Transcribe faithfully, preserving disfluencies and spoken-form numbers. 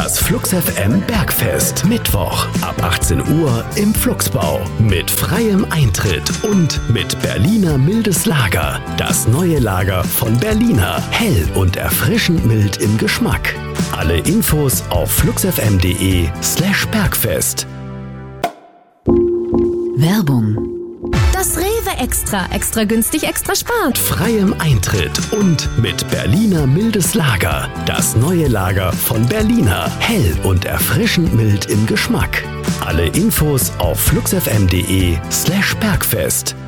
Das Flux F M Bergfest. Mittwoch ab achtzehn Uhr im Fluxbau. Mit freiem Eintritt und mit Berliner mildes Lager. Das neue Lager von Berliner. Hell und erfrischend mild im Geschmack. Alle Infos auf fluxfm.de slash Bergfest. Werbung. Das Rewe Extra. Extra günstig, extra spart. Freiem Eintritt und mit Berliner mildes Lager. Das neue Lager von Berliner. Hell und erfrischend mild im Geschmack. Alle Infos auf fluxfm.de slash Bergfest.